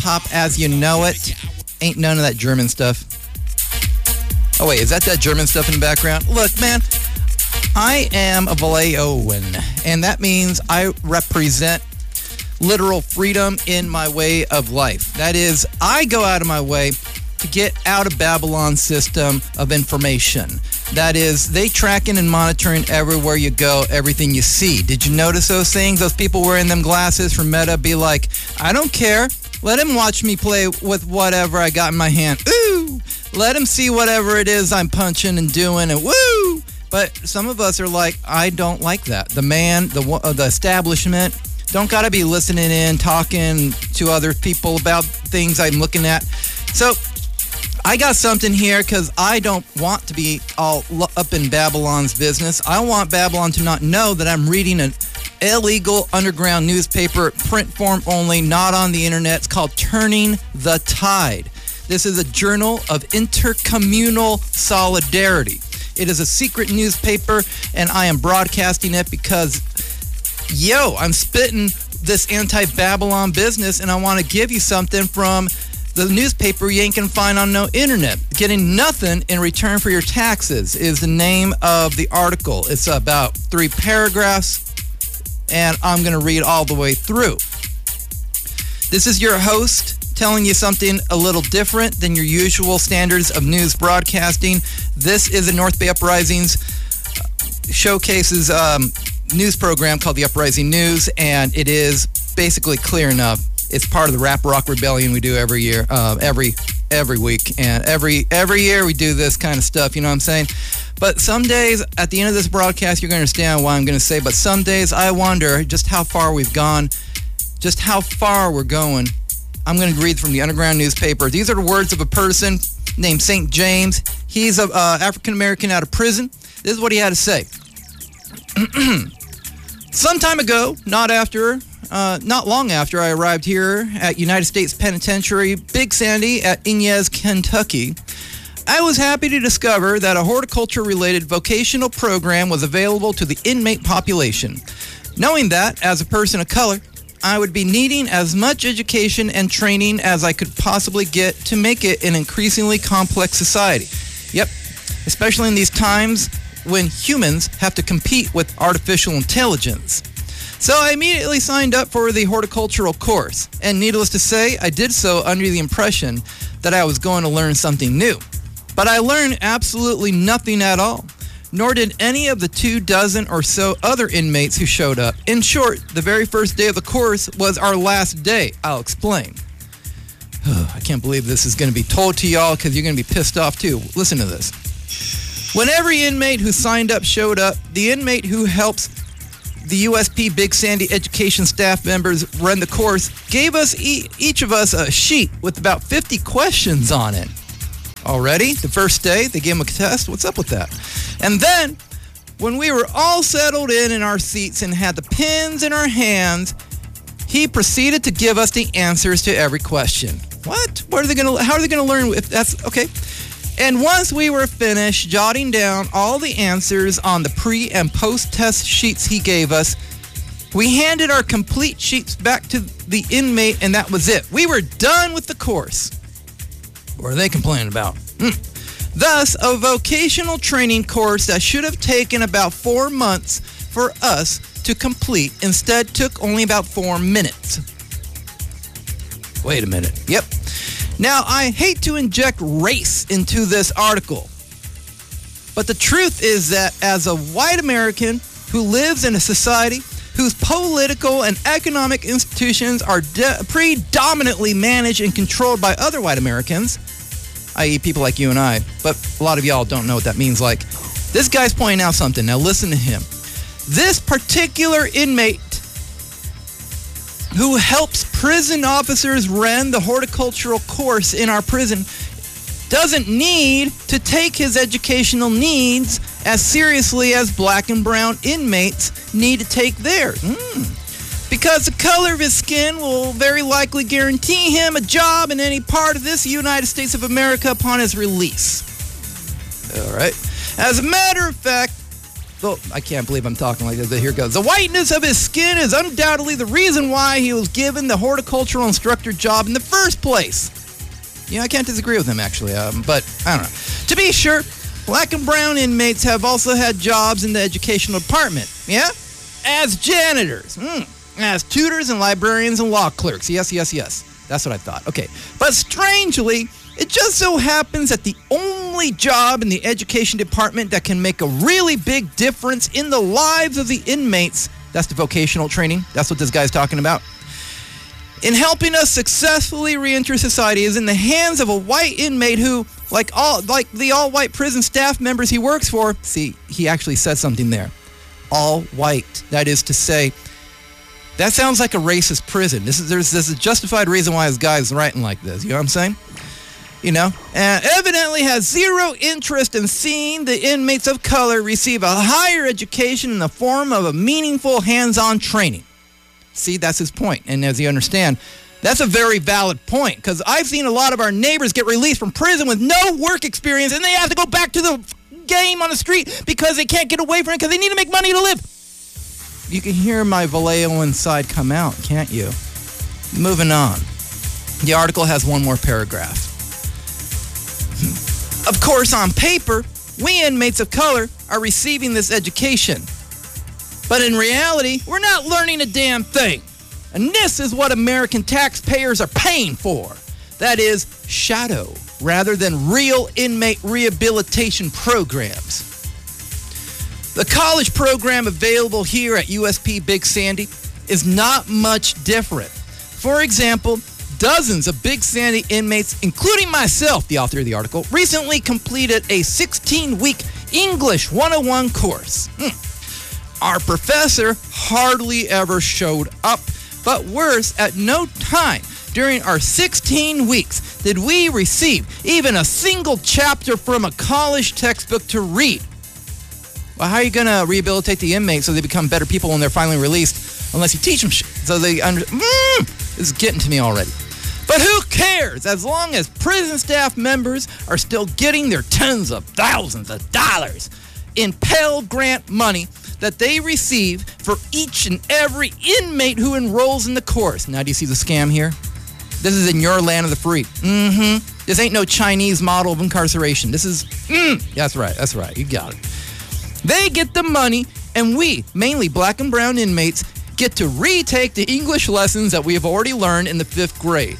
pop as you know it. Ain't none of that German stuff. Oh, wait, is that German stuff in the background? Look, man, I am a Vallejoan, and that means I represent literal freedom in my way of life. That is, I go out of my way to get out of Babylon's system of information. That is, they tracking and monitoring everywhere you go, everything you see. Did you notice those things? Those people wearing them glasses from Meta be like, I don't care. Let him watch me play with whatever I got in my hand. Ooh! Let him see whatever it is I'm punching and doing, and woo! But some of us are like, I don't like that. The man, the establishment, don't got to be listening in, talking to other people about things I'm looking at. So I got something here because I don't want to be all up in Babylon's business. I want Babylon to not know that I'm reading an illegal underground newspaper, print form only, not on the internet. It's called Turning the Tide. This is a journal of intercommunal solidarity. It is a secret newspaper, and I am broadcasting it because, I'm spitting this anti-Babylon business, and I want to give you something from the newspaper you ain't gonna find on no internet. Getting nothing in return for your taxes is the name of the article. It's about 3 paragraphs, and I'm gonna read all the way through. This is your host telling you something a little different than your usual standards of news broadcasting. This is a North Bay Uprisings showcases news program called the Uprising News, and it is basically clear enough. It's part of the Rap Rock Rebellion we do every year, every week, and every year we do this kind of stuff. You know what I'm saying? But some days, at the end of this broadcast, you're going to understand what I'm going to say. But some days, I wonder just how far we've gone, just how far we're going. I'm going to read from the Underground newspaper. These are the words of a person named St. James. He's an African-American out of prison. This is what he had to say. Some time ago, not long after I arrived here at United States Penitentiary Big Sandy at Inez, Kentucky, I was happy to discover that a horticulture-related vocational program was available to the inmate population. Knowing that, as a person of color, I would be needing as much education and training as I could possibly get to make it an increasingly complex society. Yep, especially in these times when humans have to compete with artificial intelligence. So I immediately signed up for the horticultural course, and needless to say, I did so under the impression that I was going to learn something new. But I learned absolutely nothing at all, nor did any of the 24 or so other inmates who showed up. In short, the very first day of the course was our last day. I'll explain. I can't believe this is going to be told to y'all because you're going to be pissed off too. Listen to this. When every inmate who signed up showed up, the inmate who helps the USP Big Sandy education staff members run the course gave us each of us a sheet with about 50 questions on it. Already, the first day, they gave him a test. What's up with that? And then, when we were all settled in our seats and had the pens in our hands, he proceeded to give us the answers to every question. What? How are they going to learn if that's okay? And once we were finished jotting down all the answers on the pre- and post-test sheets he gave us, we handed our complete sheets back to the inmate, and that was it. We were done with the course. What are they complaining about? Thus, a vocational training course that should have taken about 4 months for us to complete instead took only about 4 minutes. Wait a minute. Yep. Now, I hate to inject race into this article, but the truth is that as a white American who lives in a society whose political and economic institutions are predominantly managed and controlled by other white Americans, i.e. people like you and I, but a lot of y'all don't know what that means. Like, this guy's pointing out something. Now listen to him. This particular inmate who helps prison officers run the horticultural course in our prison doesn't need to take his educational needs as seriously as black and brown inmates need to take theirs. Because the color of his skin will very likely guarantee him a job in any part of this United States of America upon his release. All right. As a matter of fact, Oh, I can't believe I'm talking like this, but here goes. The whiteness of his skin is undoubtedly the reason why he was given the horticultural instructor job in the first place. I can't disagree with him, actually, but I don't know. To be sure, black and brown inmates have also had jobs in the educational department, yeah? As janitors, as tutors and librarians and law clerks. Yes. That's what I thought. Okay. But strangely, it just so happens that the only job in the education department that can make a really big difference in the lives of the inmates, that's the vocational training. That's what this guy's talking about. In helping us successfully reenter society is in the hands of a white inmate who, like the all-white prison staff members he works for, see, he actually said something there. All white. That is to say, that sounds like a racist prison. There's a justified reason why this guy's writing like this. You know what I'm saying? And evidently has zero interest in seeing the inmates of color receive a higher education in the form of a meaningful hands-on training. See, that's his point. And as you understand, that's a very valid point, because I've seen a lot of our neighbors get released from prison with no work experience, and they have to go back to the game on the street because they can't get away from it because they need to make money to live. You can hear my Vallejo inside come out, can't you? Moving on. The article has one more paragraph. Of course, on paper, we inmates of color are receiving this education. But in reality, we're not learning a damn thing. And this is what American taxpayers are paying for. That is, shadow, rather than real inmate rehabilitation programs. The college program available here at USP Big Sandy is not much different. For example, dozens of Big Sandy inmates, including myself, the author of the article, recently completed a 16-week English 101 course. Our professor hardly ever showed up, but worse, at no time during our 16 weeks did we receive even a single chapter from a college textbook to read. Well, how are you going to rehabilitate the inmates so they become better people when they're finally released unless you teach them shit? So they this is getting to me already. But who cares? As long as prison staff members are still getting their tens of thousands of dollars in Pell Grant money that they receive for each and every inmate who enrolls in the course. Now, do you see the scam here? This is in your land of the free. This ain't no Chinese model of incarceration. This is, that's right. You got it. They get the money, and we, mainly black and brown inmates, get to retake the English lessons that we have already learned in the 5th grade.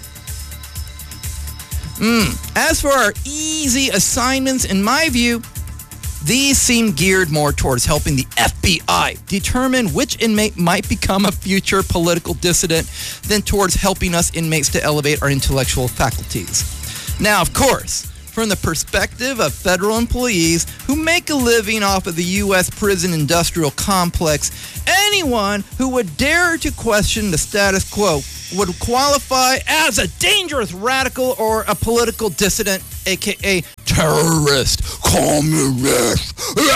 As for our easy assignments, in my view, these seem geared more towards helping the FBI determine which inmate might become a future political dissident than towards helping us inmates to elevate our intellectual faculties. Now, of course, from the perspective of federal employees who make a living off of the U.S. prison industrial complex, anyone who would dare to question the status quo would qualify as a dangerous radical or a political dissident, a.k.a. terrorist, communist.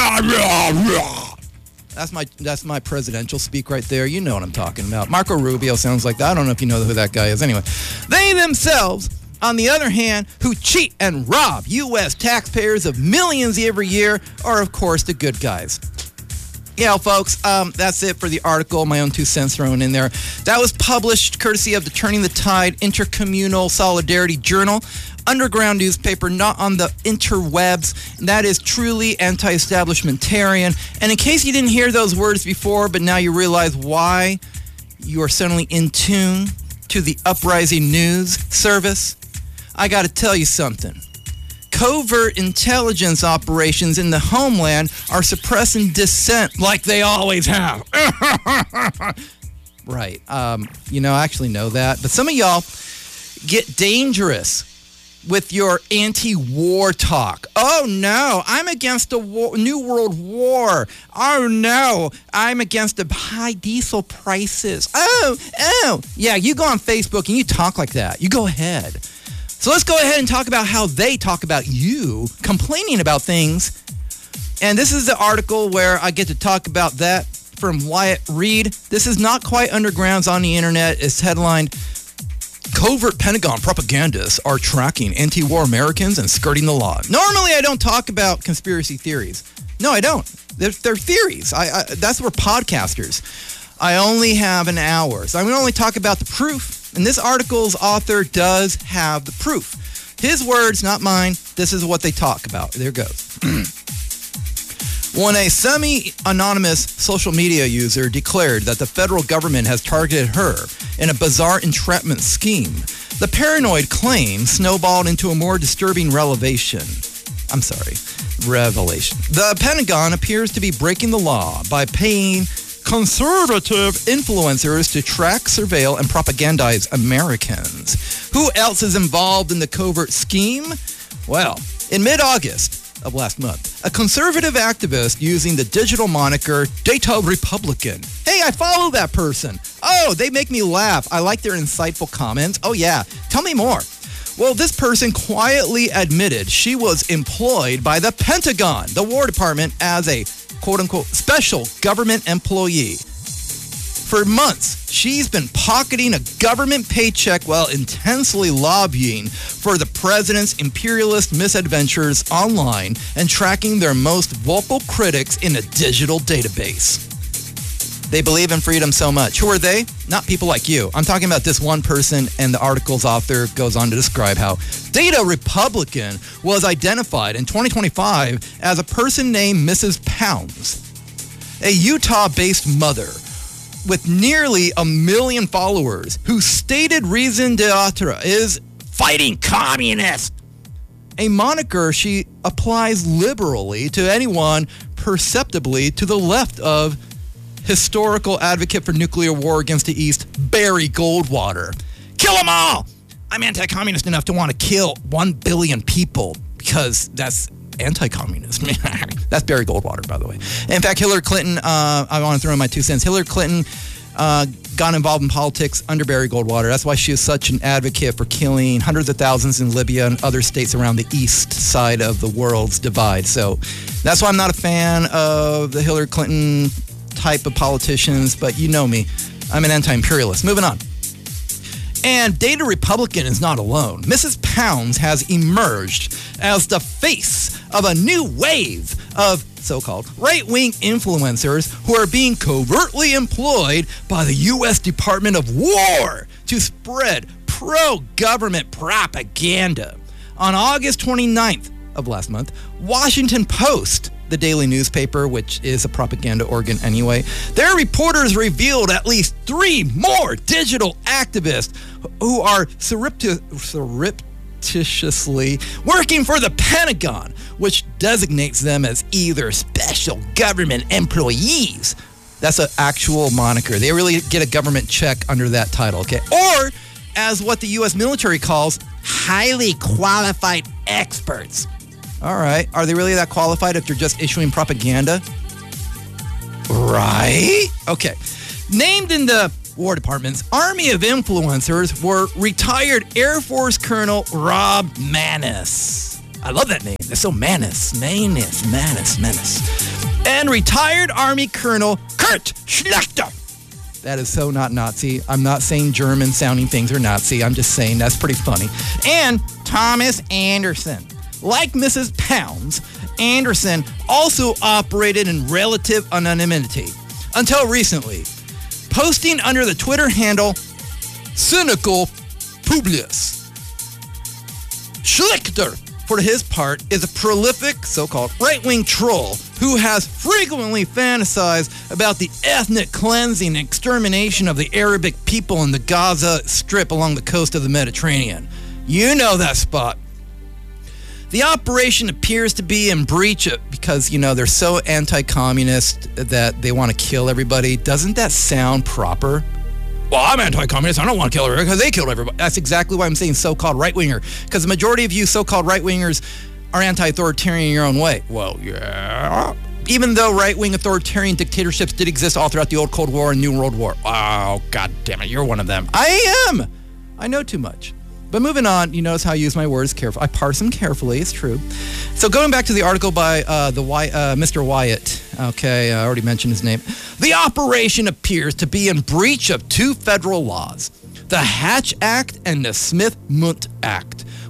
That's my presidential speak right there. You know what I'm talking about. Marco Rubio sounds like that. I don't know if you know who that guy is. Anyway, they themselves, on the other hand, who cheat and rob U.S. taxpayers of millions every year are, of course, the good guys. Yeah, folks, that's it for the article. My own 2 cents thrown in there. That was published courtesy of the Turning the Tide Intercommunal Solidarity Journal, underground newspaper, not on the interwebs. That is truly anti-establishmentarian. And in case you didn't hear those words before, but now you realize why you are suddenly in tune to the Uprising News service, I got to tell you something. Covert intelligence operations in the homeland are suppressing dissent like they always have. Right. I actually know that. But some of y'all get dangerous with your anti-war talk. Oh, no, I'm against a new world war. Oh, no, I'm against the high diesel prices. Oh. Yeah, you go on Facebook and you talk like that. You go ahead. So let's go ahead and talk about how they talk about you complaining about things. And this is the article where I get to talk about that from Wyatt Reed. This is not quite undergrounds on the internet. It's headlined, Covert Pentagon Propagandists Are Tracking Anti-War Americans and Skirting the Law. Normally, I don't talk about conspiracy theories. No, I don't. They're theories. That's where podcasters. I only have an hour, so I'm going to only talk about the proof. And this article's author does have the proof. His words, not mine. This is what they talk about. There goes. When a semi-anonymous social media user declared that the federal government has targeted her in a bizarre entrapment scheme, the paranoid claim snowballed into a more disturbing revelation. The Pentagon appears to be breaking the law by paying conservative influencers to track, surveil, and propagandize Americans. Who else is involved in the covert scheme? Well, in mid-August of last month, a conservative activist using the digital moniker Data Republican. Hey, I follow that person. Oh, they make me laugh. I like their insightful comments. Oh yeah, tell me more. Well, this person quietly admitted she was employed by the Pentagon, the War Department, as a quote-unquote special government employee. For months, she's been pocketing a government paycheck while intensely lobbying for the president's imperialist misadventures online and tracking their most vocal critics in a digital database. They believe in freedom so much. Who are they? Not people like you. I'm talking about this one person, and the article's author goes on to describe how Data Republican was identified in 2025 as a person named Mrs. Pounds, a Utah-based mother with nearly 1 million followers whose stated raison d'etre is fighting communists. A moniker she applies liberally to anyone perceptibly to the left of historical advocate for nuclear war against the East, Barry Goldwater. Kill them all! I'm anti-communist enough to want to kill 1 billion people because that's anti-communist. That's Barry Goldwater, by the way. In fact, Hillary Clinton, I want to throw in my 2 cents. Hillary Clinton got involved in politics under Barry Goldwater. That's why she is such an advocate for killing hundreds of thousands in Libya and other states around the east side of the world's divide. So that's why I'm not a fan of the Hillary Clinton type of politicians, but you know me. I'm an anti-imperialist. Moving on. And Data Republican is not alone. Mrs. Pounds has emerged as the face of a new wave of so-called right-wing influencers who are being covertly employed by the U.S. Department of War to spread pro-government propaganda. On August 29th of last month, Washington Post, the daily newspaper, which is a propaganda organ anyway, their reporters revealed at least 3 more digital activists who are surreptitiously working for the Pentagon, which designates them as either special government employees. That's an actual moniker. They really get a government check under that title, okay? Or, as what the U.S. military calls, highly qualified experts. All right. Are they really that qualified if they're just issuing propaganda? Right? Okay. Named in the War Department's army of influencers were retired Air Force Colonel Rob Maness. I love that name. They're so Maness. And retired Army Colonel Kurt Schlichter. That is so not Nazi. I'm not saying German-sounding things are Nazi. I'm just saying that's pretty funny. And Thomas Anderson. Like Mrs. Pounds, Anderson also operated in relative anonymity until recently, posting under the Twitter handle Cynical Publius. Schlichter, for his part, is a prolific so-called right-wing troll who has frequently fantasized about the ethnic cleansing and extermination of the Arabic people in the Gaza Strip along the coast of the Mediterranean. You know that spot. The operation appears to be in breach of, because, you know, they're so anti-communist that they want to kill everybody. Doesn't that sound proper? Well, I'm anti-communist. I don't want to kill everybody because they killed everybody. That's exactly why I'm saying so-called right-winger. Because the majority of you so-called right-wingers are anti-authoritarian in your own way. Well, yeah. Even though right-wing authoritarian dictatorships did exist all throughout the old Cold War and New World War. Oh, God damn it. You're one of them. I am. I know too much. But moving on, you notice how I use my words carefully. I parse them carefully, it's true. So going back to the article by Mr. Wyatt, okay, I already mentioned his name. The operation appears to be in breach of 2 federal laws, the Hatch Act and the Smith-Mundt Act,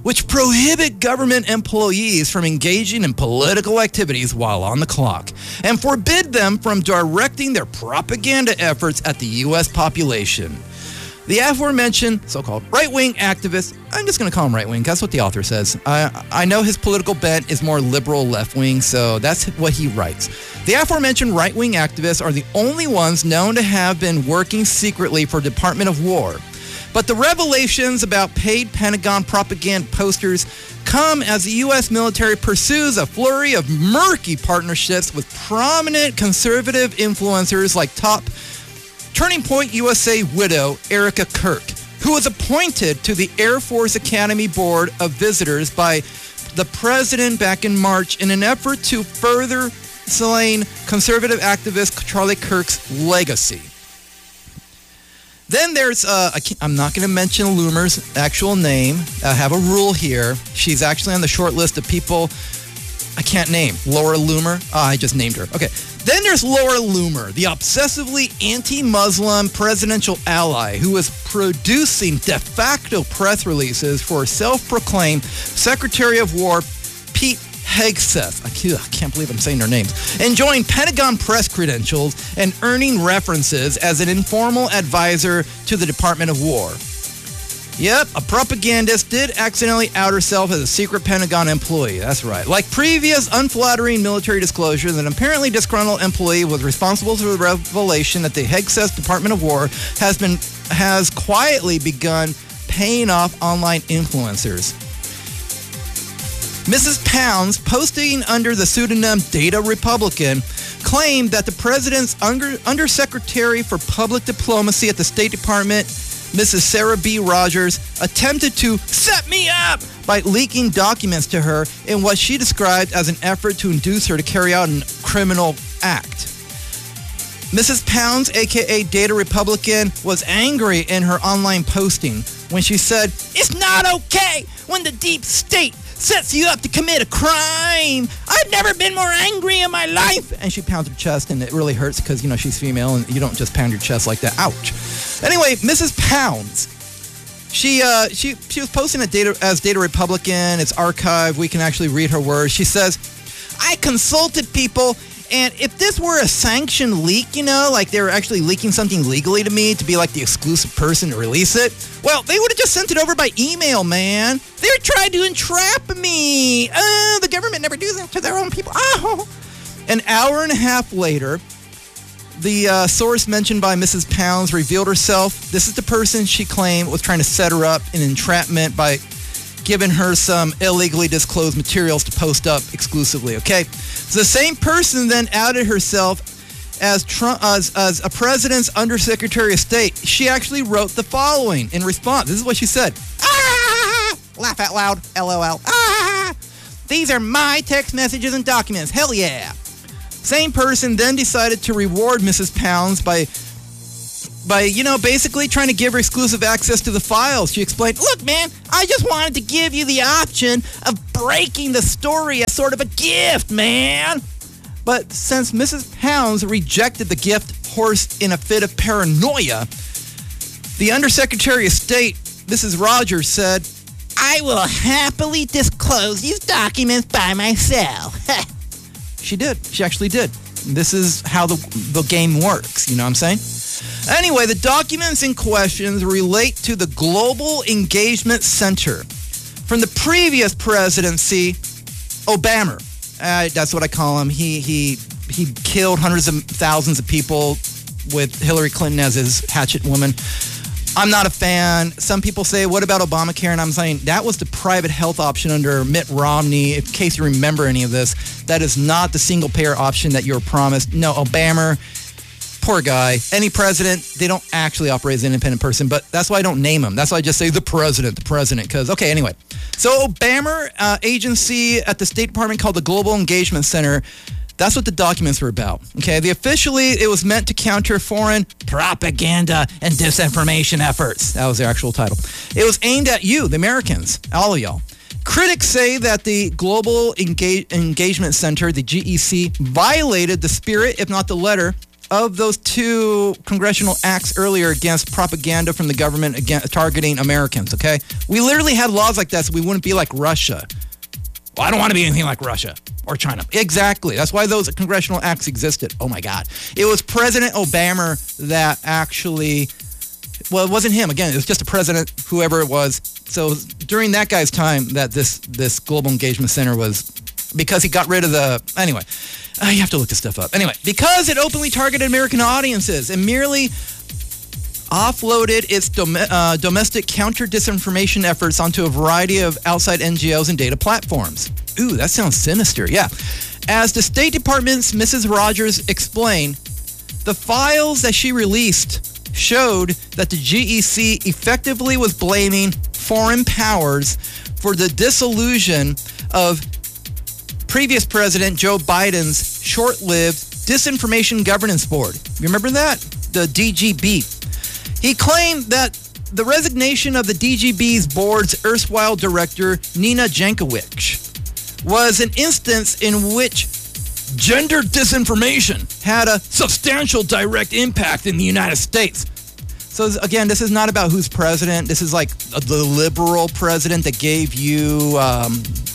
which prohibit government employees from engaging in political activities while on the clock and forbid them from directing their propaganda efforts at the U.S. population. The aforementioned so-called right-wing activist, I'm just going to call him right-wing, that's what the author says. I know his political bent is more liberal left-wing, so that's what he writes. The aforementioned right-wing activists are the only ones known to have been working secretly for Department of War. But the revelations about paid Pentagon propaganda posters come as the U.S. military pursues a flurry of murky partnerships with prominent conservative influencers like top Turning Point USA widow Erica Kirk, who was appointed to the Air Force Academy Board of Visitors by the president back in March in an effort to further slain conservative activist Charlie Kirk's legacy. Then there's, I'm not going to mention Loomer's actual name. I have a rule here. She's actually on the short list of people I can't name. Laura Loomer. I just named her. Okay. Then there's Laura Loomer, the obsessively anti-Muslim presidential ally who is producing de facto press releases for self-proclaimed Secretary of War Pete Hegseth. I can't believe I'm saying their names. Enjoying Pentagon press credentials and earning references as an informal advisor to the Department of War. Yep, a propagandist did accidentally out herself as a secret Pentagon employee. That's right. Like previous unflattering military disclosures, an apparently disgruntled employee was responsible for the revelation that the Hegseth Department of War has quietly begun paying off online influencers. Mrs. Pounds, posting under the pseudonym Data Republican, claimed that the president's undersecretary for public diplomacy at the State Department, Mrs. Sarah B. Rogers, attempted to set me up by leaking documents to her in what she described as an effort to induce her to carry out a criminal act. Mrs. Pounds, a.k.a. Data Republican, was angry in her online posting when she said, "It's not okay when the deep state sets you up to commit a crime. I've never been more angry in my life." And she pounds her chest, and it really hurts because, you know, she's female, and you don't just pound your chest like that. Ouch. Anyway, Mrs. Pounds, she was posting as Data Republican. It's archived. We can actually read her words. She says, "I consulted people, and if this were a sanctioned leak, you know, like they were actually leaking something legally to me to be like the exclusive person to release it, well, they would have just sent it over by email, man. They're trying to entrap me. The government never does that to their own people." Oh. An hour and a half later, the source mentioned by Mrs. Pounds revealed herself. This is the person she claimed was trying to set her up in entrapment by giving her some illegally disclosed materials to post up exclusively, okay? So the same person then outed herself as a president's undersecretary of state. She actually wrote the following in response. This is what she said. "Ah! Laugh out loud, LOL. Ah! These are my text messages and documents. Hell yeah." Same person then decided to reward Mrs. Pounds by basically trying to give her exclusive access to the files. She explained, "Look, man, I just wanted to give you the option of breaking the story as sort of a gift, man." But since Mrs. Pounds rejected the gift horse in a fit of paranoia, the Undersecretary of State, Mrs. Rogers, said, "I will happily disclose these documents by myself." She did. She actually did. This is how the game works. You know what I'm saying? Anyway, the documents in question relate to the Global Engagement Center from the previous presidency, Obama. That's what I call him. He killed hundreds of thousands of people with Hillary Clinton as his hatchet woman. I'm not a fan. Some people say, what about Obamacare? And I'm saying that was the private health option under Mitt Romney. In case you remember any of this, that is not the single-payer option that you were promised. No, Obama, poor guy. Any president, they don't actually operate as an independent person, but that's why I don't name him. That's why I just say the president, because, okay, anyway. So Obama agency at the State Department called the Global Engagement Center. That's what the documents were about. Okay, it was meant to counter foreign propaganda and disinformation efforts. That was the actual title. It was aimed at you, the Americans, all of y'all. Critics say that the Global Engagement Center, the GEC, violated the spirit, if not the letter, of those 2 congressional acts earlier against propaganda from the government against targeting Americans, okay? We literally had laws like that so we wouldn't be like Russia. Well, I don't want to be anything like Russia or China. Exactly. That's why those congressional acts existed. Oh, my God. It was President Obama that actually... Well, it wasn't him. Again, it was just a president, whoever it was. So during that guy's time that this Global Engagement Center was... Because he got rid of the... Anyway, you have to look this stuff up. Anyway, because it openly targeted American audiences and merely offloaded its domestic counter-disinformation efforts onto a variety of outside NGOs and data platforms. Ooh, that sounds sinister. Yeah. As the State Department's Mrs. Rogers explained, the files that she released showed that the GEC effectively was blaming foreign powers for the dissolution of previous President Joe Biden's short-lived Disinformation Governance Board. Remember that? The DGB. He claimed that the resignation of the DGB's board's erstwhile director, Nina Jankowicz, was an instance in which gender disinformation had a substantial direct impact in the United States. So again, this is not about who's president. This is like the liberal president that gave you, I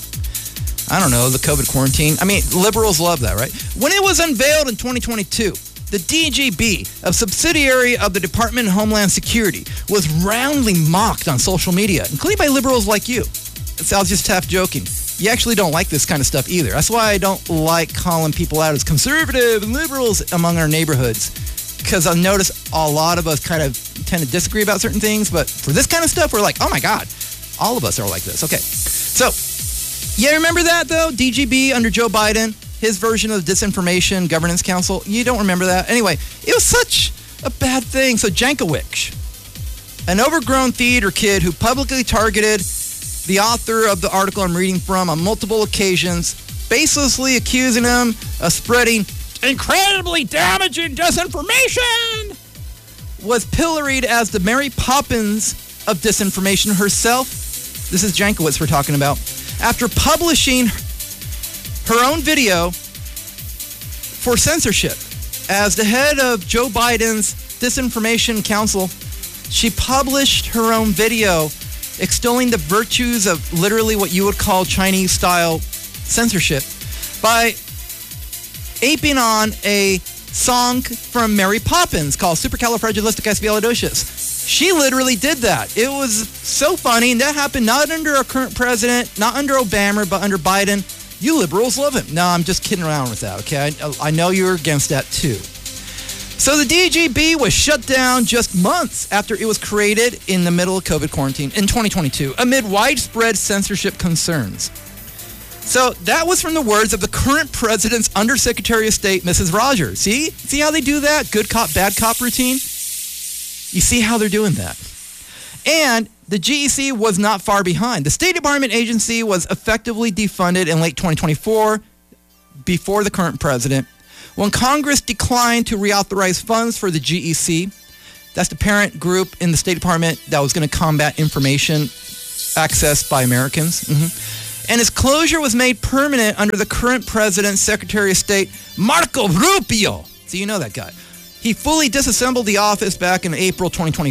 don't know, the COVID quarantine. I mean, liberals love that, right? When it was unveiled in 2022, the DGB, a subsidiary of the Department of Homeland Security, was roundly mocked on social media, including by liberals like you. So I was just half joking. You actually don't like this kind of stuff either. That's why I don't like calling people out as conservative and liberals among our neighborhoods, because I notice a lot of us kind of tend to disagree about certain things, but for this kind of stuff, we're like, oh my God, all of us are like this. Okay, so, yeah, remember that though? DGB under Joe Biden, his version of the Disinformation Governance Council. You don't remember that? Anyway, it was such a bad thing. So Jankowicz, an overgrown theater kid who publicly targeted the author of the article I'm reading from on multiple occasions, baselessly accusing him of spreading incredibly damaging disinformation, was pilloried as the Mary Poppins of disinformation herself. This is Jankowicz we're talking about. After publishing her own video for censorship as the head of Joe Biden's Disinformation Council, she published her own video extolling the virtues of literally what you would call Chinese-style censorship by aping on a song from Mary Poppins called Supercalifragilisticexpialidocious. She literally did that. It was so funny, and that happened not under our current president, not under Obama, but under Biden. You liberals love him. No, I'm just kidding around with that, okay? I know you're against that too. So the DGB was shut down just months after it was created in the middle of COVID quarantine in 2022 amid widespread censorship concerns. So that was from the words of the current president's Undersecretary of State, Mrs. Rogers. See how they do that? Good cop, bad cop routine? You see how they're doing that. And the GEC was not far behind. The State Department agency was effectively defunded in late 2024 before the current president, when Congress declined to reauthorize funds for the GEC. That's the parent group in the State Department that was going to combat information accessed by Americans. And its closure was made permanent under the current president's Secretary of State, Marco Rubio. So you know that guy. He fully disassembled the office back in April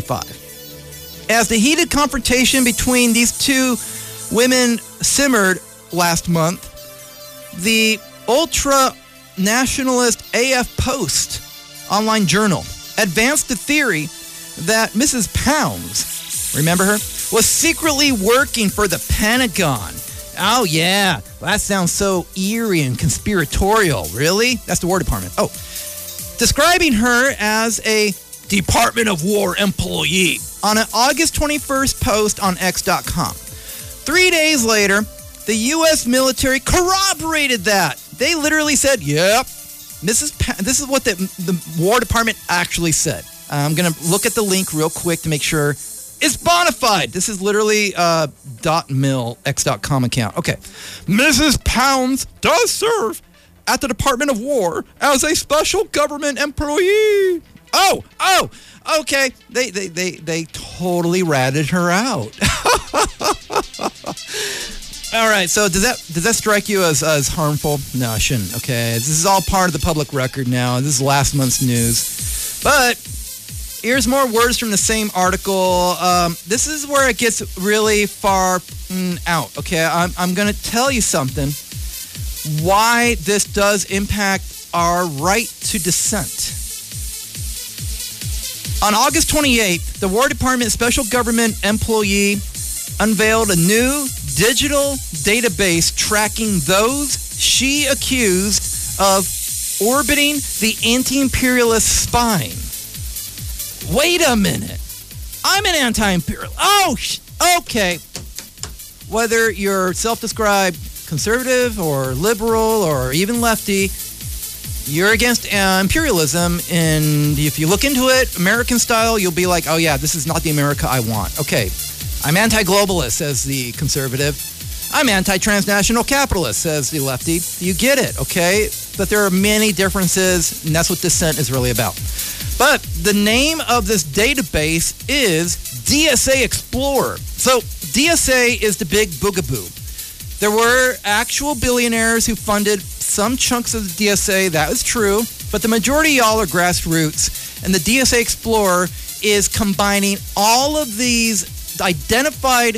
2025. As the heated confrontation between these two women simmered last month, the ultra-nationalist AF Post online journal advanced the theory that Mrs. Pounds, remember her, was secretly working for the Pentagon. Oh, yeah. That sounds so eerie and conspiratorial. Really? That's the War Department. Oh. Describing her as a Department of War employee on an August 21st post on X.com. 3 days later, the U.S. military corroborated that. They literally said, yep, this is what the War Department actually said. I'm going to look at the link real quick to make sure it's bona fide. This is literally .mil, X.com account. Okay. Mrs. Pounds does serve at the Department of War as a special government employee. Oh, okay. They totally ratted her out. All right, so does that strike you as harmful? No, it shouldn't. Okay, this is all part of the public record now. This is last month's news. But here's more words from the same article. This is where it gets really far out. Okay, I'm going to tell you something. Why this does impact our right to dissent. On August 28th, the War Department special government employee unveiled a new digital database tracking those she accused of orbiting the anti-imperialist spine. Wait a minute. I'm an anti-imperialist. Oh, okay. Whether you're self-described conservative or liberal or even lefty, you're against imperialism, and if you look into it, American style, you'll be like, oh yeah, this is not the America I want. Okay, I'm anti-globalist, says the conservative. I'm anti-transnational capitalist, says the lefty. You get it, okay? But there are many differences, and that's what dissent is really about. But the name of this database is DSA Explorer. So DSA is the big boogaboo. There were actual billionaires who funded some chunks of the DSA, that is true, but the majority of y'all are grassroots, and the DSA Explorer is combining all of these identified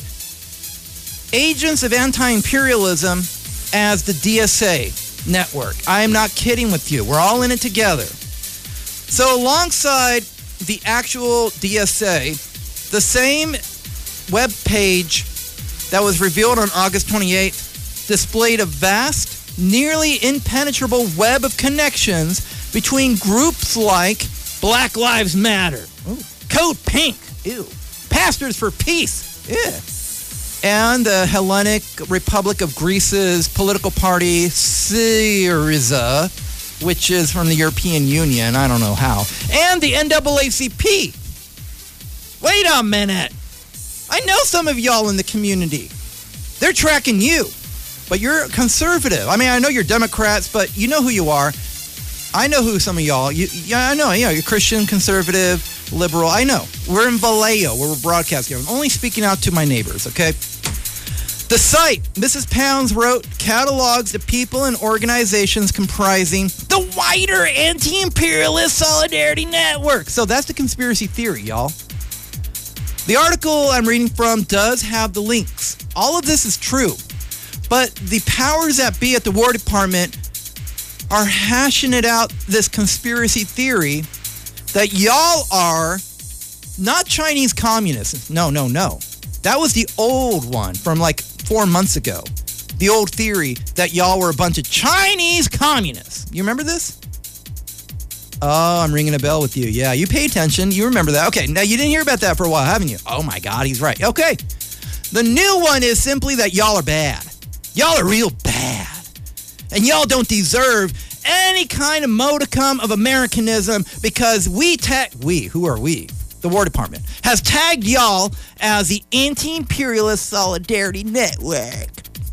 agents of anti-imperialism as the DSA network. I am not kidding with you. We're all in it together. So alongside the actual DSA, the same web page that was revealed on August 28th displayed a vast, nearly impenetrable web of connections between groups like Black Lives Matter, Code Pink, Pastors for Peace, and the Hellenic Republic of Greece's political party Syriza, which is from the European Union, I don't know how, and the NAACP. Wait a minute. I know some of y'all in the community. They're tracking you. But you're conservative. I mean, I know you're Democrats, but you know who you are. I know who some of y'all. I know. Yeah, you're Christian, conservative, liberal. I know. We're in Vallejo, where we're broadcasting. I'm only speaking out to my neighbors, okay? The site, Mrs. Pounds wrote, catalogs the people and organizations comprising the wider anti-imperialist solidarity network. So that's the conspiracy theory, y'all. The article I'm reading from does have the links. All of this is true. But the powers that be at the War Department are hashing it out, this conspiracy theory that y'all are not Chinese communists. No. That was the old one from like 4 months ago. The old theory that y'all were a bunch of Chinese communists. You remember this? Oh, I'm ringing a bell with you. Yeah, you pay attention. You remember that. Okay, now you didn't hear about that for a while, haven't you? Oh my God, he's right. Okay. The new one is simply that y'all are bad. Y'all are real bad. And y'all don't deserve any kind of modicum of Americanism because who are we? The War Department has tagged y'all as the Anti-Imperialist Solidarity Network.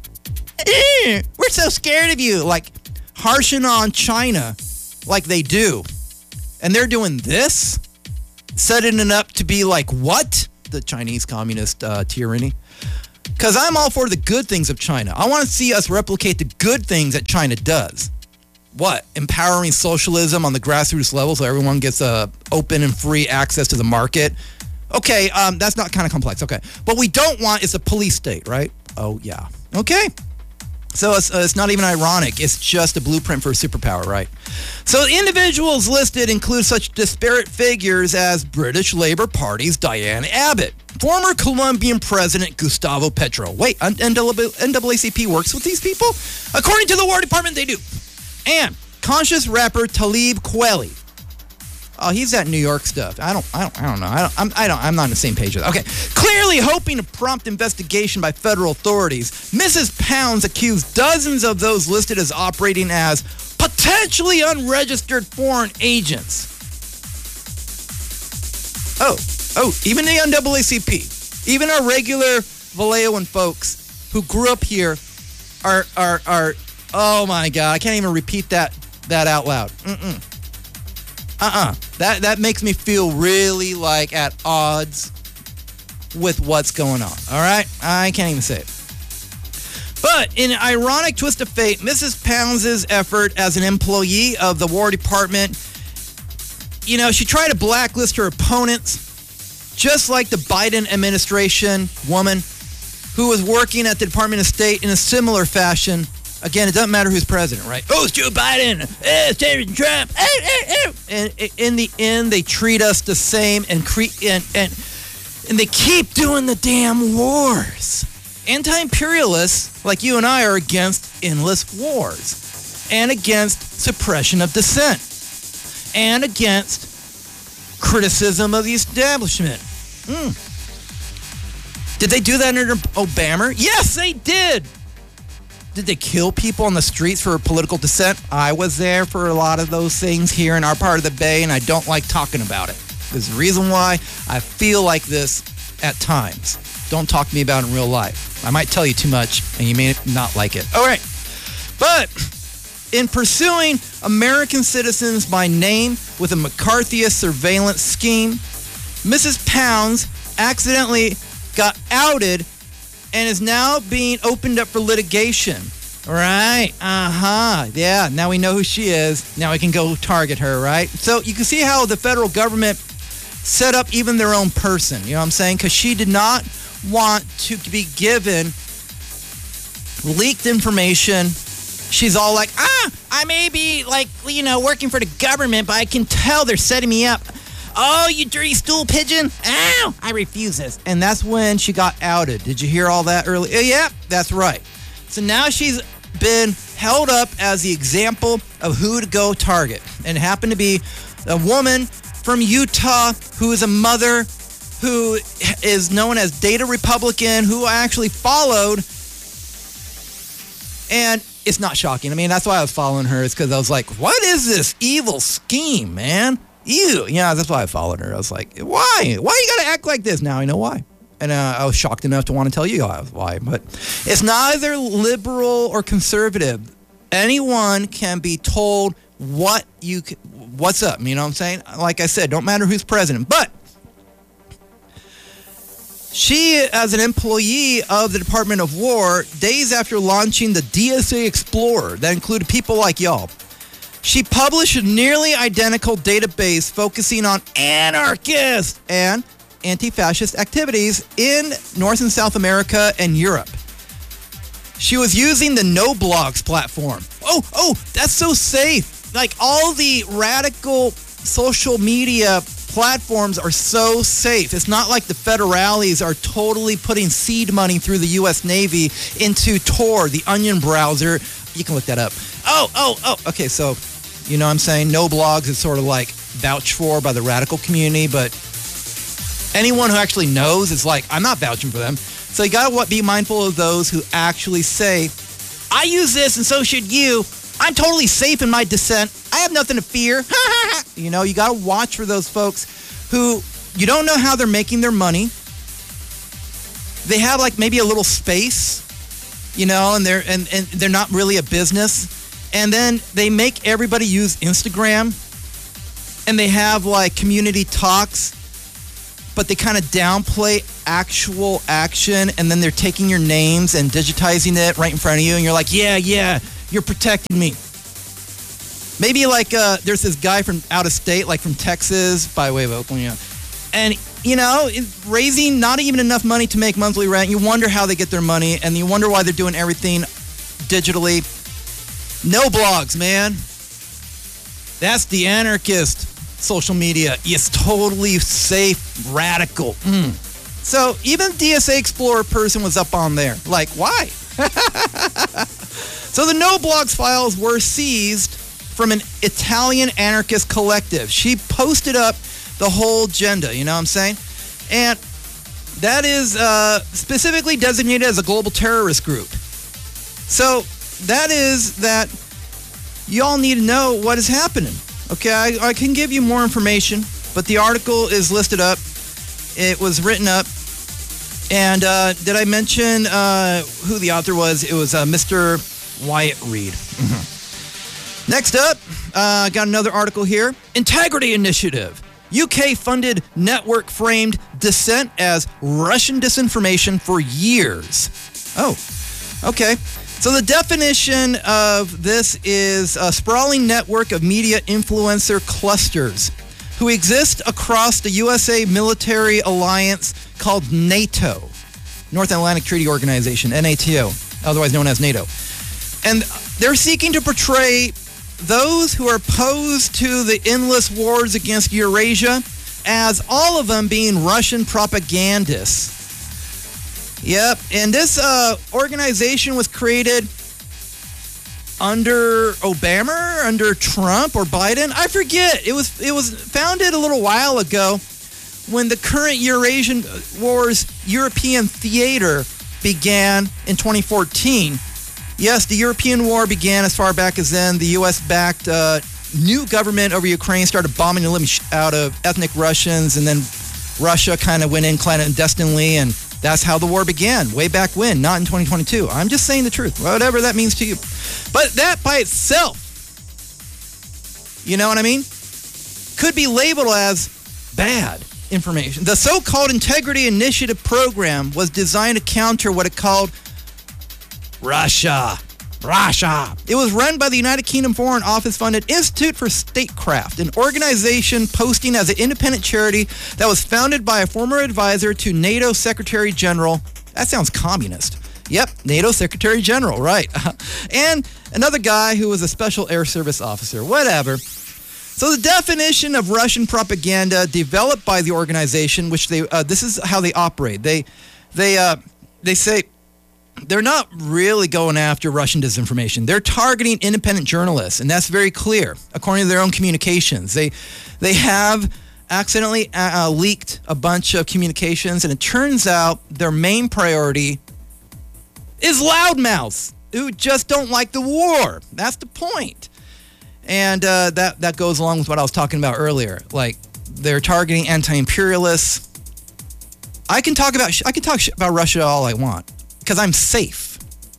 We're so scared of you. Like, harshing on China like they do. And they're doing this? Setting it up to be like what? The Chinese communist tyranny. Because I'm all for the good things of China. I want to see us replicate the good things that China does. What? Empowering socialism on the grassroots level so everyone gets open and free access to the market. Okay, that's not kind of complex. Okay. What we don't want is a police state, right? Oh, yeah. Okay. So it's not even ironic. It's just a blueprint for a superpower, right? So the individuals listed include such disparate figures as British Labour Party's Diane Abbott, former Colombian President Gustavo Petro. Wait, NAACP works with these people? According to the War Department, they do. And conscious rapper Talib Kweli. Oh, he's that New York stuff. I don't know. I'm not on the same page with that. Okay. Clearly hoping to prompt investigation by federal authorities, Mrs. Pounds accused dozens of those listed as operating as potentially unregistered foreign agents. Oh, even the NAACP, even our regular Vallejoan folks who grew up here are oh my God, I can't even repeat that out loud. That makes me feel really like at odds with what's going on. All right? I can't even say it. But in an ironic twist of fate, Mrs. Pounds' effort as an employee of the War Department, she tried to blacklist her opponents, just like the Biden administration woman who was working at the Department of State in a similar fashion. Again, it doesn't matter who's president, right? Oh, it's Joe Biden. It's President Trump. And in the end, they treat us the same and they keep doing the damn wars. Anti-imperialists like you and I are against endless wars and against suppression of dissent and against criticism of the establishment. Did they do that under Obama? Yes, they did. Did they kill people on the streets for political dissent? I was there for a lot of those things here in our part of the Bay, and I don't like talking about it. There's a reason why I feel like this at times. Don't talk to me about it in real life. I might tell you too much, and you may not like it. All right. But in pursuing American citizens by name with a McCarthyist surveillance scheme, Mrs. Pounds accidentally got outed and is now being opened up for litigation. Right. Yeah, now we know who she is. Now we can go target her, right? So you can see how the federal government set up even their own person. You know what I'm saying? Because she did not want to be given leaked information. She's all like, I may be working for the government, but I can tell they're setting me up. Oh, you dirty stool pigeon. Ow, I refuse this. And that's when she got outed. Did you hear all that earlier? Yeah, that's right. So now she's been held up as the example of who to go target. And it happened to be a woman from Utah who is a mother who is known as Data Republican, who I actually followed. And it's not shocking. I mean, that's why I was following her. It's because I was like, what is this evil scheme, man? Ew. Yeah, that's why I followed her. I was like, why? Why you got to act like this? Now I know why. And I was shocked enough to want to tell you guys why. But it's neither liberal or conservative. Anyone can be told what's up. You know what I'm saying? Like I said, don't matter who's president. But she, as an employee of the Department of War, days after launching the DSA Explorer that included people like y'all, she published a nearly identical database focusing on anarchist and anti-fascist activities in North and South America and Europe. She was using the NoBlogs platform. Oh, that's so safe. Like, all the radical social media platforms are so safe. It's not like the federales are totally putting seed money through the U.S. Navy into Tor, the Onion browser. You can look that up. Oh. Okay, so, you know what I'm saying? NoBlogs is sort of like vouched for by the radical community, but anyone who actually knows is like, I'm not vouching for them. So you got to be mindful of those who actually say, I use this and so should you. I'm totally safe in my dissent. I have nothing to fear. You know, you got to watch for those folks who you don't know how they're making their money. They have like maybe a little space, you know, and they're not really a business. And then they make everybody use Instagram, and they have like community talks, but they kind of downplay actual action, and then they're taking your names and digitizing it right in front of you, and you're like, yeah, you're protecting me. Maybe like there's this guy from out of state, like from Texas, by way of Oakland, and you know, raising not even enough money to make monthly rent. You wonder how they get their money, and you wonder why they're doing everything digitally. NoBlogs, man. That's the anarchist social media. It's totally safe, radical. So even DSA Explorer person was up on there. Like, why? So the NoBlogs files were seized from an Italian anarchist collective. She posted up the whole agenda, you know what I'm saying? And that is specifically designated as a global terrorist group. So that is that y'all need to know what is happening. Okay, I can give you more information, but the article is listed up. It was written up. And did I mention who the author was? It was Mr. Wyatt Reed. Next up, got another article here. Integrity Initiative. UK-funded network framed dissent as Russian disinformation for years. Oh, Okay. So the definition of this is a sprawling network of media influencer clusters who exist across the USA military alliance called NATO, North Atlantic Treaty Organization, NATO, otherwise known as NATO. And they're seeking to portray those who are opposed to the endless wars against Eurasia as all of them being Russian propagandists. Yep, and this organization was created under Obama, under Trump, or Biden. I forget. It was founded a little while ago when the current Eurasian Wars European theater began in 2014. Yes, the European War began as far back as then. The U.S.-backed new government over Ukraine started bombing the living out of ethnic Russians, and then Russia kind of went in clandestinely, and that's how the war began, way back when, not in 2022. I'm just saying the truth, whatever that means to you. But that by itself, you know what I mean, could be labeled as bad information. The so-called Integrity Initiative program was designed to counter what it called Russia. It was run by the United Kingdom Foreign Office-funded Institute for Statecraft, an organization posting as an independent charity that was founded by a former advisor to NATO Secretary General. That sounds communist. Yep, NATO Secretary General, right. And another guy who was a Special Air Service officer, whatever. So the definition of Russian propaganda developed by the organization, which this is how they operate. They say they're not really going after Russian disinformation. They're targeting independent journalists, and that's very clear, according to their own communications. They have accidentally leaked a bunch of communications, and it turns out their main priority is loudmouths who just don't like the war. That's the point. And that goes along with what I was talking about earlier. Like, they're targeting anti-imperialists. I can talk about Russia all I want, because I'm safe.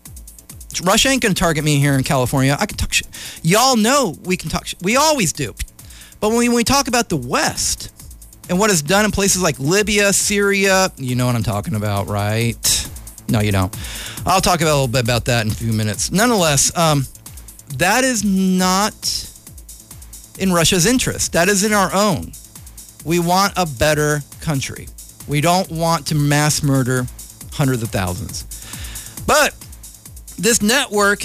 Russia ain't going to target me here in California. I can talk shit. Y'all know we can talk shit. We always do. But when we talk about the West and what is done in places like Libya, Syria, you know what I'm talking about, right? No, you don't. I'll talk about a little bit about that in a few minutes. Nonetheless, that is not in Russia's interest. That is in our own. We want a better country. We don't want to mass murder hundreds of thousands. But this network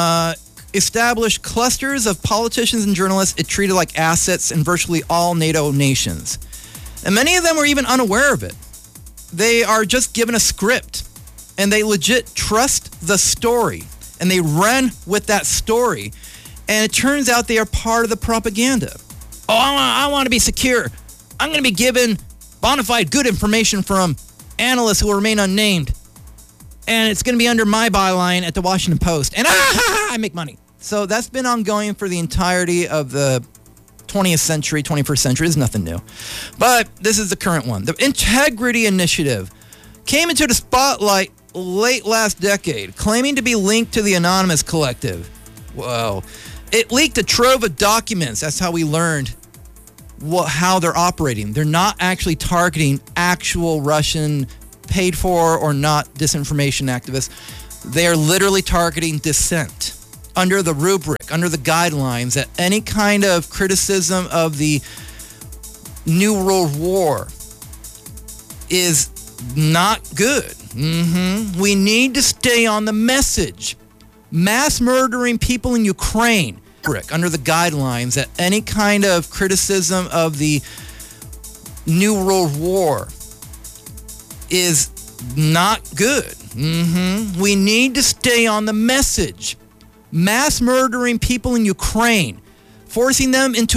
established clusters of politicians and journalists it treated like assets in virtually all NATO nations. And many of them were even unaware of it. They are just given a script, and they legit trust the story, and they run with that story. And it turns out they are part of the propaganda. Oh, I want to be secure. I'm going to be given bona fide good information from analysts who will remain unnamed. And it's going to be under my byline at the Washington Post. And I make money. So that's been ongoing for the entirety of the 20th century, 21st century. It's nothing new. But this is the current one. The Integrity Initiative came into the spotlight late last decade, claiming to be linked to the Anonymous Collective. Whoa. It leaked a trove of documents. That's how we learned how they're operating. They're not actually targeting actual Russian paid for or not disinformation activists. They're literally targeting dissent under the rubric, under the guidelines that any kind of criticism of the New World War is not good. We need to stay on the message. Mass murdering people in Ukraine under the guidelines that any kind of criticism of the New World War is not good. We need to stay on the message. Mass murdering people in Ukraine, forcing them into